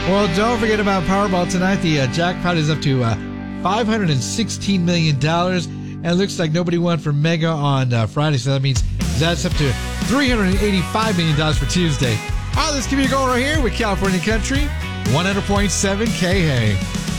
Well, don't forget about Powerball tonight. The jackpot is up to $516 million. And it looks like nobody won for Mega on Friday, so that means that's up to $385 million for Tuesday. All right, let's give you a go right here with California Country, 100.7 KH.